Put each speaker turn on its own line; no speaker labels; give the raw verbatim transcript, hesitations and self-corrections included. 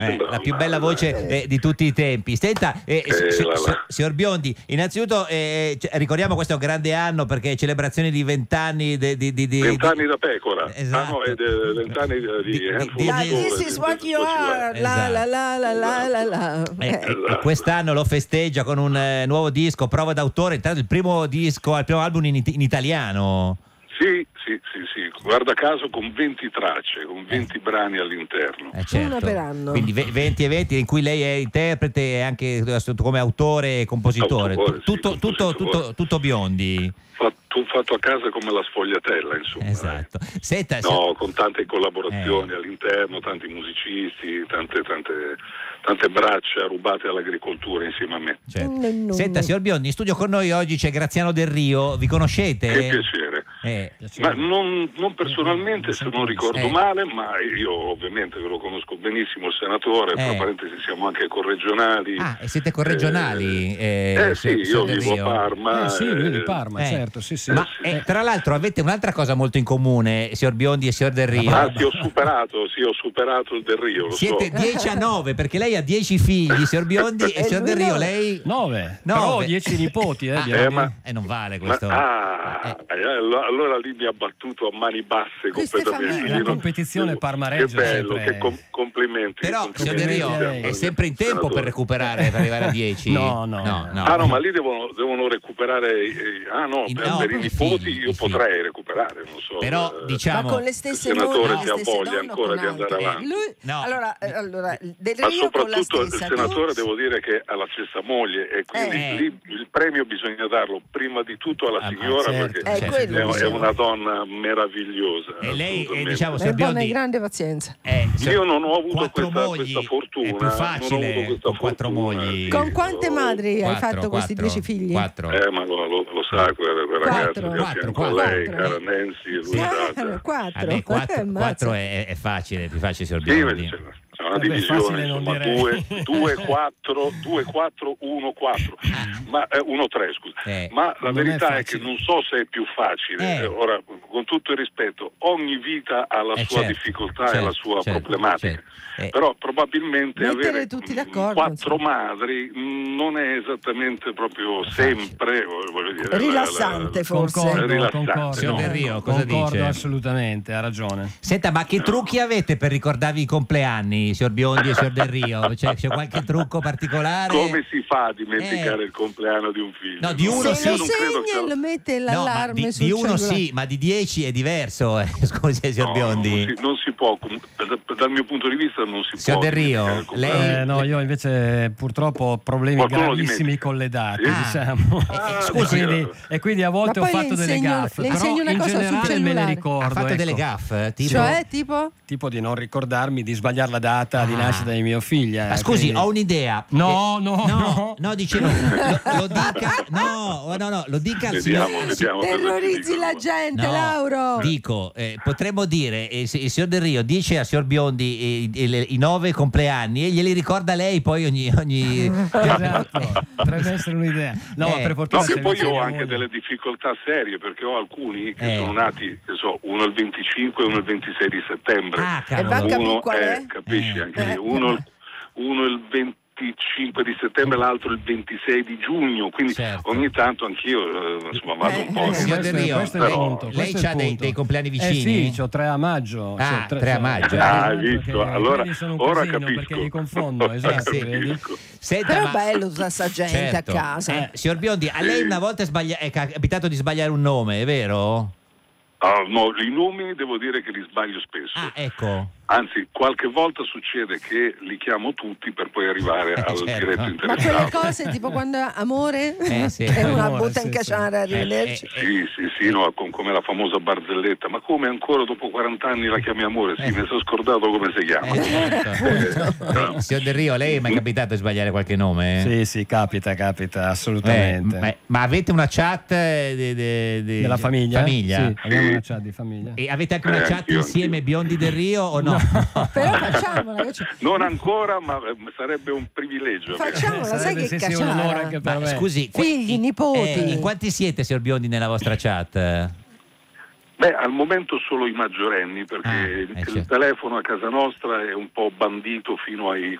Eh, la più bella voce eh, di tutti i tempi. Senta, eh,
Eh,
si- si-
là, là.
signor Biondi, innanzitutto eh, c- ricordiamo questo è un grande anno perché celebrazioni di vent'anni di, di, di, di-
Vent'anni da pecora.
Esatto.
Ah, no, ed, eh, vent'anni di,
Di-
di
di-
Handful
di-
of
di-
Soul,
This
di-
is
di-
what
di-
you
di-
are. La la la la la la la.
Eh,
Eh.
e- e quest'anno lo festeggia con un eh, nuovo disco, prova d'autore, intanto il primo disco, il primo album in, it- in italiano.
Sì, sì, sì, sì, guarda caso con venti tracce, con venti brani all'interno.
Eh, certo.
Una per anno.
Quindi ve- venti e venti in cui lei è interprete e anche come autore e compositore.
Autore,
Tu- tutto,
sì,
tutto,
compositore.
tutto, tutto Biondi.
Fatto, fatto a casa come la sfogliatella, insomma.
Esatto. Senta,
eh.
se-
No, con tante collaborazioni
Eh.
all'interno, tanti musicisti, tante, tante, tante braccia rubate all'agricoltura insieme a me.
certo.
No, no,
Senta,
no.
signor Biondi, in studio con noi oggi c'è Graziano Del Rio, vi conoscete?
Che piacere.
Eh,
Ma non, non personalmente, se non ricordo
Eh.
male, ma io ovviamente ve lo conosco benissimo il senatore, tra
Eh.
parentesi siamo anche corregionali.
Ah, e siete corregionali?
Eh,
eh,
eh sì,
signor
io
Del
vivo a
Rio?
Parma.
Eh, sì, lui è di
eh,
Parma,
Eh.
certo, sì, sì.
Ma
sì.
eh, tra l'altro avete un'altra cosa molto in comune, signor Biondi e signor Del Rio.
Anzi, ho superato, sì, ho superato il Del Rio, lo
Siete
so.
dieci a nove perché lei ha dieci figli, signor Biondi, e
E
signor Del
lui
Rio,
no.
lei...
Nove,
Nove.
però dieci nipoti, eh,
Ah,
glielo
eh,
dico.
ma-
Eh, non vale
Ma-
questo.
ah,
Eh,
eh, allora allora lì mi ha battuto a mani basse
Queste
completamente.
famiglie.
La
Io non-
competizione Parma-Reggio
Che bello,
sempre-
che com- complimenti.
Però, signor Del Rio,
Complimenti a
è
lei.
sempre in tempo per recuperare, per arrivare a dieci?
No, no.
Ah no, ma lì devono, devono recuperare. eh, ah no,
I-
per,
no,
per i
i
nipoti
figli,
io
i figli.
potrei recuperare, non so.
Però,
eh,
diciamo...
Ma con le
il
stesse
senatore
mogli,
si ha
le stesse
voglia
donne o
ancora
con
di andare
altre?
avanti.
Lui,
No.
allora, eh, allora, Del
Ma
Rio con la
soprattutto il
stessa.
senatore
tu?
devo dire che ha la stessa moglie e quindi
Eh.
lì il premio bisogna darlo prima di tutto alla
Ah,
signora
certo,
perché
Eh,
certo.
quello
è, è
bisogna.
una donna meravigliosa.
E lei, eh,
assolutamente.
diciamo,
È
signor
buona e
Biondi...
grande pazienza.
eh,
Io non ho avuto
quattro
questa,
mogli,
questa fortuna.
è più
non ho
facile
avuto questa
con quattro
fortuna,
mogli.
sì.
Con quante
Ho-
madri hai
Quattro,
fatto questi
quattro,
dieci figli?
Quattro.
Eh, ma lo, lo- lo sa quella, quella
Quattro.
ragazza che
Quattro,
a fianco a lei,
quattro.
cara Nancy, lui
Sì,
sa.
quattro.
Vabbè, quattro,
Eh, ammazza.
quattro è, è facile, è più facile, signor
Sì,
Biondi.
c'è c'è una
Vabbè,
divisione,
facile non
insomma,
direi.
due, quattro, due, quattro, uno, quattro, ma eh, uno, tre, scusa.
Eh.
Ma la
Non è
verità è, che
facile.
non so se è più facile.
Eh.
Eh, Ora, con tutto il rispetto, ogni vita ha la
Eh,
sua
certo,
difficoltà e
certo,
la sua
certo,
problematica.
certo. Eh.
Però probabilmente
Mettere
avere
tutti
mm,
d'accordo,
quattro
insomma.
madri mm, non è esattamente proprio
Facile.
sempre voglio dire, la-
Rilassante
la-
forse.
Concordo,
rilassante,
concordo.
Signor Del Rio, cosa
Concordo
dice?
assolutamente, ha ragione.
Senta, ma che trucchi avete per ricordarvi i compleanni, signor Biondi e signor Del Rio? Cioè, c'è qualche trucco particolare?
Come si fa a dimenticare
Eh.
il compleanno di un figlio?
No, di uno
Se
sì.
lo
Io non credo
segna e
che-
lo mette
No, ma
l'allarme
di,
sul
di uno
cellulare.
sì, ma di dieci è diverso. eh. Scusi, signor
No,
Biondi.
Non si, non si può, com- da- dal mio punto di vista non si
Signor
può.
Del Rio,
dimenticare il compleanno.
lei-
Eh, no, io invece purtroppo ho problemi
Qualcuno lo
gravissimi
dimentica.
con le date,
Sì?
diciamo.
Ah,
e,
scusi.
quindi, e quindi a volte
Ma
ho
poi
fatto
le
delle
insegno-
gaffe,
le
però
insegno una
in
cosa sul
generale me le
cellulare.
ricordo.
Ha fatto
ecco.
delle gaffe? Tipo...
Cioè, tipo?
Tipo di non ricordarmi di sbagliare la data di
Ah.
nascita di mio figlio.
Ma
eh,
scusi,
quindi-
ho un'idea.
No,
Eh,
no,
no,
no.
no, dicevo, lo, lo dica, no, oh, no, no, lo dica al
Vediamo,
signor-
vediamo. cosa ti
Terrorizzi
dicono.
la gente,
No,
Lauro.
dico, eh, potremmo dire, eh, se- il signor Del Rio dice al signor Biondi eh, i, i- i nove compleanni e glieli ricorda lei poi ogni... ogni...
Esatto, potrebbe essere un'idea. No,
Eh.
ma per fortuna
No, che
se
poi
mi
io ho
chiede
anche
uno-
delle difficoltà serie perché ho alcuni che
Eh.
sono nati, che so, uno il venticinque e uno il ventisei di settembre.
Ah,
E va a
cavolo.
capire
uno
qual è?
capisci
Eh.
anche lì,
Eh.
uno, uno il venticinque di settembre, l'altro il ventisei di giugno, quindi
Certo.
ogni tanto anch'io eh, insomma vado un po'.
Eh,
Signor Del Rio,
questo è il
però-
punto,
lei
questo è il
c'ha dei-
punto.
dei compleanni
Eh
vicini?
sì, ho tre a maggio.
Ah,
cioè,
tre a
cioè,
maggio.
tre a
Ah,
maggio,
hai visto?
perché
Allora-
quelli sono un
ora
casino
capisco.
perché li confondo, esatto,
Eh,
vedi?
capisco.
Senta,
Però
ma-
bello usare sta gente
Certo.
a casa.
Eh, signor Biondi, a lei
Sì.
una volta è, sbaglia- è capitato di sbagliare un nome, è vero?
Ah, no, i nomi devo dire che li sbaglio spesso.
Ah, ecco.
Anzi, qualche volta succede che li chiamo tutti per poi arrivare
Eh,
al
certo.
diretto
Ma
interessato.
quelle cose tipo quando amore
Eh, sì.
è una
Amore,
butta in
sì,
cacciare, arrivederci.
Eh,
Sì, sì, sì, no, con- come la famosa barzelletta. Ma come ancora dopo quaranta anni la chiami amore? Sì,
Eh.
mi sono scordato come si chiama.
Eh, certo. Eh, signor Del Rio, lei è mai capitato di sbagliare qualche nome?
Sì, sì, capita, capita,
Eh,
assolutamente.
ma, ma avete una chat eh, de- de- de-
Della famiglia?
famiglia?
Sì, abbiamo
Sì.
una chat di famiglia.
E avete anche una
Eh,
chat
anch'io,
insieme
anch'io.
Biondi Del Rio o no?
Però facciamola, che c'è?
Non ancora, ma eh, sarebbe un privilegio.
Facciamola, sai
Sarebbe,
che
sì, sì, un onore
cacciara.
anche per
Ma,
me.
scusi, que-
Figli,
in-
nipoti.
eh, in quanti siete, signor Biondi, nella vostra chat?
Beh, al momento solo i maggiorenni, perché
Ah,
il,
eh,
il
certo.
telefono a casa nostra è un po' bandito fino ai